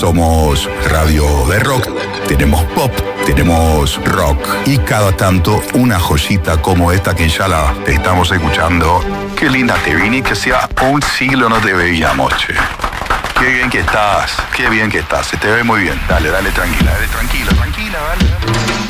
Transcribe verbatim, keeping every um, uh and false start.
Somos radio de rock, tenemos pop, tenemos rock y cada tanto una joyita como esta que ya la estamos escuchando. Qué linda te vine, que sea un siglo no te veíamos, che. Qué bien que estás, qué bien que estás, se te ve muy bien. Dale, dale, tranquila, dale, tranquila, tranquila, dale, dale.